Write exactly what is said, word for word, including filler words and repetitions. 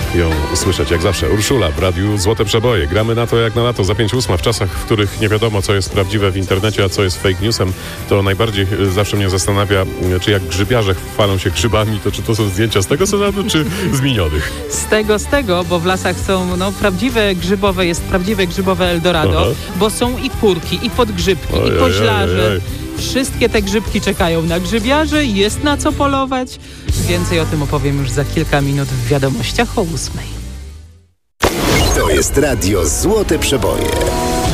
ją usłyszeć. Jak zawsze Urszula w Radiu Złote Przeboje. Gramy na to jak na lato za pięć ósma. W czasach, w których nie wiadomo, co jest prawdziwe w internecie, a co jest fake newsem, to najbardziej zawsze mnie zastanawia, czy jak grzybiarze chwalą się grzybami, to czy to są zdjęcia z tego sezonu, czy z minionych? Z tego, z tego, bo w lasach są no, prawdziwe grzybowe, jest prawdziwe grzybowe Eldorado, Aha. bo są i kurki, i podgrzybki, oj, i koźlarze. Oj, oj, oj. Wszystkie te grzybki czekają na grzybiarzy, jest na co polować. Więcej o tym opowiem już za kilka minut w wiadomościach o ósmej. To jest Radio Złote Przeboje.